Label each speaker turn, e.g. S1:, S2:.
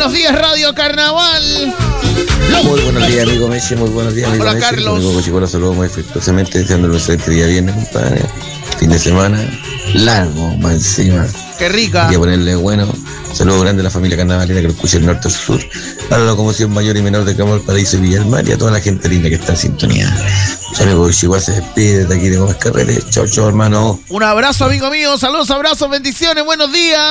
S1: buenos días, Radio Carnaval.
S2: Muy buenos días, amigo Messi. Muy buenos días, amigo
S1: Hola,
S2: Messi.
S1: Carlos.
S2: Amigo Cochicola, saludos muy afectuosamente, deseándole un excelente día viernes, compadre. Fin de semana largo, más encima.
S1: Qué rica.
S2: Hay que ponerle bueno. Saludos grande a la familia carnavalera que lo escucha del norte al sur. A la locomoción mayor y menor de Campo Paraíso y Villa del Mar y a toda la gente linda que está en sintonía. Su amigo Cochicola se despide de aquí de Gómez Carreles. Chao, chao, hermano.
S1: Un abrazo, amigo mío. Saludos, abrazos, bendiciones. Buenos días.